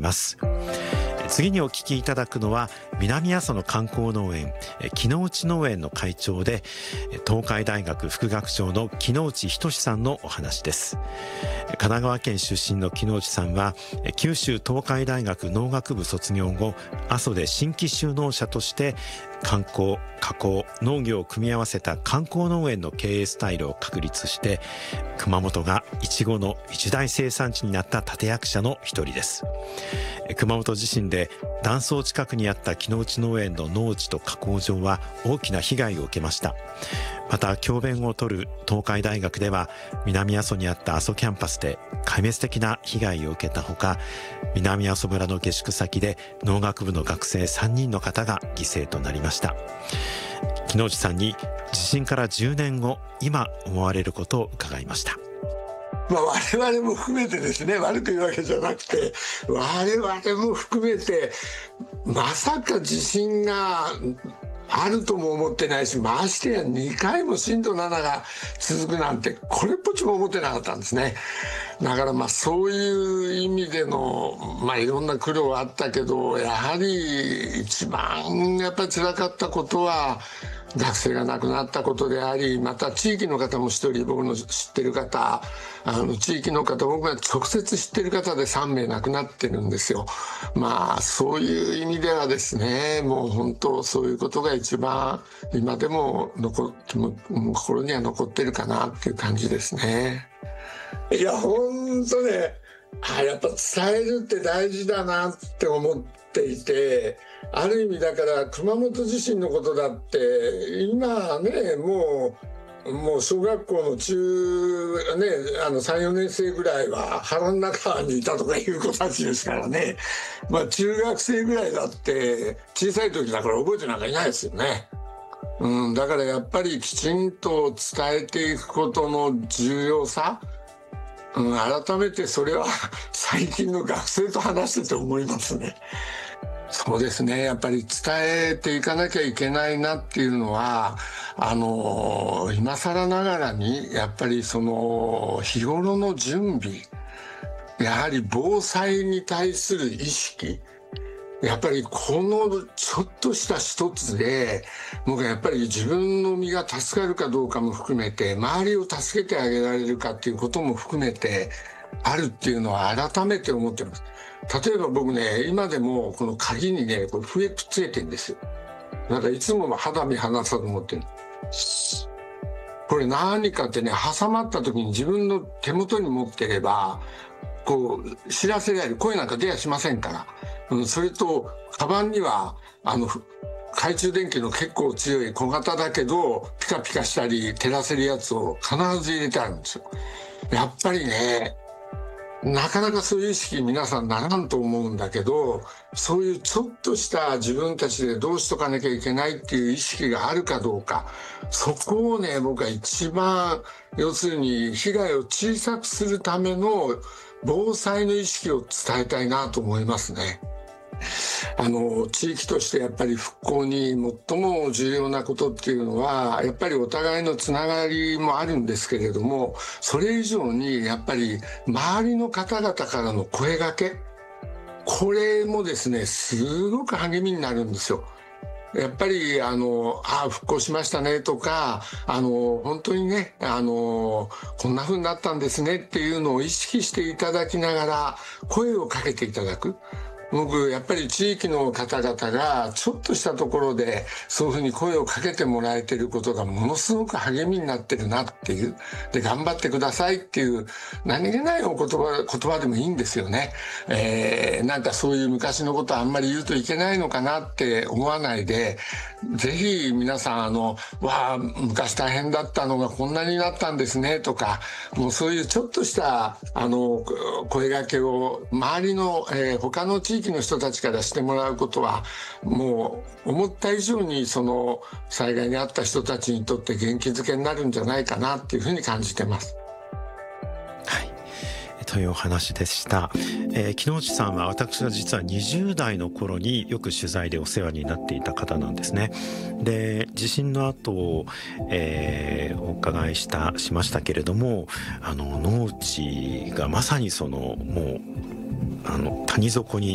ます。次にお聞きいただくのは南阿蘇の観光農園木之内農園の会長で東海大学副学長の木之内仁さんのお話です。神奈川県出身の木之内さんは九州東海大学農学部卒業後、阿蘇で新規就農者として観光、加工、農業を組み合わせた観光農園の経営スタイルを確立して、熊本がイチゴの一大生産地になった立役者の一人です。熊本地震で断層近くにあった木之内農園の農地と加工場は大きな被害を受けました。また教鞭を執る東海大学では南阿蘇にあった阿蘇キャンパスで壊滅的な被害を受けたほか、南阿蘇村の下宿先で農学部の学生3人の方が犠牲となりました。木之内さんに地震から10年後今思われることを伺いました。 我々も含めてですね、悪く言うわけじゃなくて我々も含めてまさか地震があるとも思ってないし、ましてや2回も震度7が続くなんてこれっぽっちも思ってなかったんですね。だからそういう意味でのいろんな苦労はあったけど、やはり一番やっぱり辛かったことは学生が亡くなったことであり、また地域の方も一人、僕の知ってる方、地域の方、僕が直接知ってる方で3名亡くなってるんですよ。そういう意味ではですね、もう本当そういうことが一番今でも心には残ってるかなっていう感じですね。いや本当ね、やっぱ伝えるって大事だなって思っていて、ある意味だから熊本地震のことだって今ね、もう小学校の3、4年生ぐらいは腹の中にいたとかいう子たちですからね。中学生ぐらいだって小さい時だから覚えてなんかいないですよね。だからやっぱりきちんと伝えていくことの重要さ、改めてそれは最近の学生と話してて思いますね。そうですね、やっぱり伝えていかなきゃいけないなっていうのは今更ながらにやっぱりその日頃の準備、やはり防災に対する意識、やっぱりこのちょっとした一つで僕はやっぱり自分の身が助かるかどうかも含めて、周りを助けてあげられるかっていうことも含めてあるっていうのは改めて思ってます。例えば僕ね、今でもこの鍵にね、これ笛くっつけてんですよ。なんかいつも肌身離さず持ってる。これ何かってね、挟まった時に自分の手元に持ってればこう知らせられる、声なんか出やしませんから。それとカバンには懐中電灯の結構強い小型だけどピカピカしたり照らせるやつを必ず入れてあるんですよ。やっぱりね、なかなかそういう意識皆さんならんと思うんだけど、そういうちょっとした自分たちでどうしとかなきゃいけないっていう意識があるかどうか、そこをね、僕は一番要するに被害を小さくするための防災の意識を伝えたいなと思いますね。地域としてやっぱり復興に最も重要なことっていうのはやっぱりお互いのつながりもあるんですけれども、それ以上にやっぱり周りの方々からの声掛け、これもですねすごく励みになるんですよ。やっぱり復興しましたねとか本当にねこんな風になったんですねっていうのを意識していただきながら声をかけていただく。僕やっぱり地域の方々がちょっとしたところでそういうふうに声をかけてもらえてることがものすごく励みになってるなっていう、で頑張ってくださいっていう何気ない言葉でもいいんですよね。なんかそういう昔のことあんまり言うといけないのかなって思わないで、ぜひ皆さん昔大変だったのがこんなになったんですねとか、もうそういうちょっとした声掛けを周りの、他の地域の人たちからしてもらうことはもう思った以上にその災害に遭った人たちにとって元気づけになるんじゃないかなっていうふうに感じてます。 というお話でした。木之内さんは私が実は20代の頃によく取材でお世話になっていた方なんですね。で地震の後、お伺いしましたけれども、農地がまさにそのもう谷底に